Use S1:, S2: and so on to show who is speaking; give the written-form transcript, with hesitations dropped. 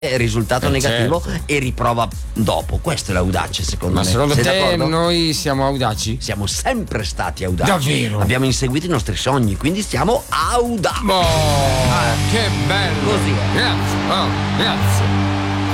S1: risultato negativo, e riprova dopo. Questo è l'audace, secondo me.
S2: Ma secondo
S1: Sei
S2: te
S1: d'accordo?
S2: noi siamo audaci?
S1: Siamo sempre stati audaci.
S2: Davvero?
S1: Abbiamo inseguito i nostri sogni, quindi siamo audaci.
S2: Che bello!
S1: Così è.
S2: Grazie, grazie.